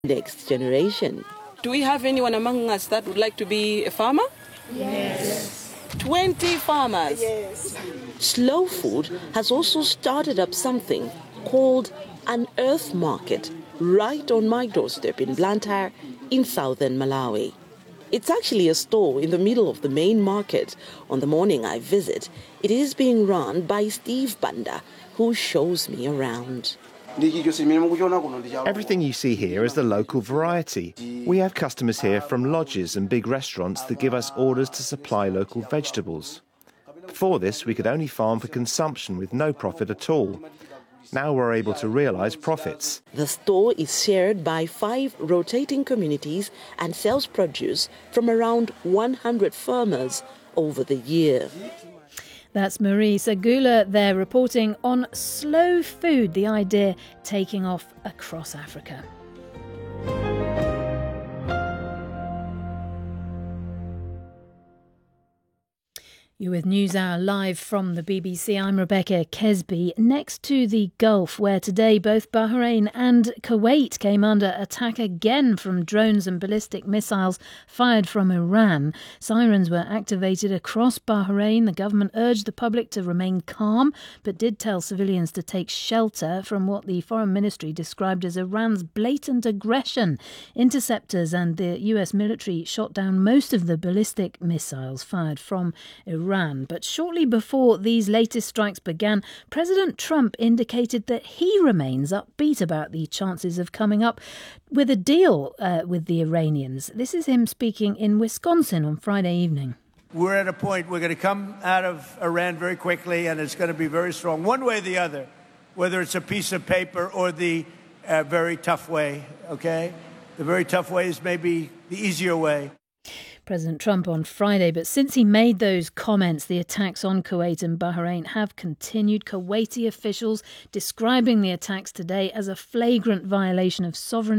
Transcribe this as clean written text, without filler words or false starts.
next generation. Do we have anyone among us that would like to be a farmer? Yes. 20 farmers. Yes. Slow Food has also started up something called an Earth Market right on my doorstep in Blantyre in southern Malawi. It's actually a store in the middle of the main market. On the morning I visit, it is being run by Steve Banda, who shows me around. Everything you see here is the local variety. We have customers here from lodges and big restaurants that give us orders to supply local vegetables. Before this, we could only farm for consumption with no profit at all. Now we're able to realise profits. The store is shared by 5 rotating communities and sells produce from around 100 farmers over the year. That's Marie Sagula there reporting on Slow Food, the idea taking off across Africa. You're with NewsHour live from the BBC. I'm Rebecca Kesby. Next to the Gulf, where today both Bahrain and Kuwait came under attack again from drones and ballistic missiles fired from Iran. Sirens were activated across Bahrain. The government urged the public to remain calm, but did tell civilians to take shelter from what the Foreign Ministry described as Iran's blatant aggression. Interceptors and the US military shot down most of the ballistic missiles fired from Iran. But shortly before these latest strikes began, President Trump indicated that he remains upbeat about the chances of coming up with a deal with the Iranians. This is him speaking in Wisconsin on Friday evening. We're at a point we're going to come out of Iran very quickly, and it's going to be very strong, one way or the other, whether it's a piece of paper or the very tough way, okay? The very tough way is maybe the easier way. President Trump on Friday, but since he made those comments, the attacks on Kuwait and Bahrain have continued. Kuwaiti officials describing the attacks today as a flagrant violation of sovereignty